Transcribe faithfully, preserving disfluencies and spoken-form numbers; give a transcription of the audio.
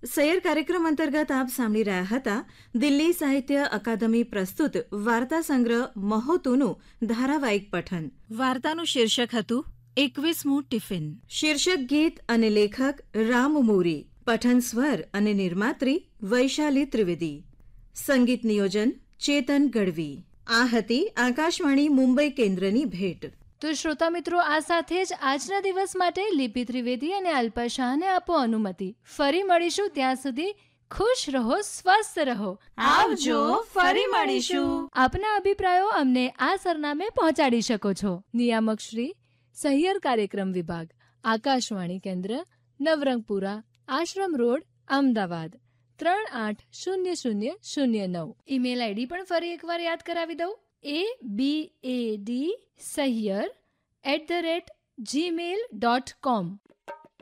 સૈયર કાર્યક્રમ અંતર્ગત આપ સાંભળી રહ્યા હતા દિલ્હી સાહિત્ય અકાદમી પ્રસ્તુત વાર્તા સંગ્રહ મહોતુનું ધારાવાહિક પઠન. વાર્તાનું શીર્ષક હતું એકવીસમું ટિફિન. શીર્ષક ગીત અને લેખક રામ મોરી. પઠન સ્વર અને નિર્માત્રી વૈશાલી ત્રિવેદી. સંગીત નિયોજન ચેતન ગઢવી. આ હતી આકાશવાણી મુંબઈ કેન્દ્રની ભેટ. તો શ્રોતા મિત્રો, આ સાથે જ આજના દિવસ માટે લિપિ ત્રિવેદી અને અલ્પા શાહને આપો અનુમતિ. ફરી મળીશું, ત્યાં સુધી ખુશ રહો, સ્વસ્થ રહો. આવજો, ફરી મળીશું. આપના અભિપ્રાયો અમને આ સરનામે પહોંચાડી શકો છો. નિયામક શ્રી, સહિયર કાર્યક્રમ વિભાગ, આકાશવાણી કેન્દ્ર, નવરંગપુરા, આશ્રમ રોડ, અમદાવાદ ત્રણ આઠ શૂન્ય શૂન્ય શૂન્ય નવ. ઈમેલ આઈડી પણ ફરી એકવાર યાદ કરાવી દઉં. એ બી એ D Sahiyar at the rate Gmail dot com.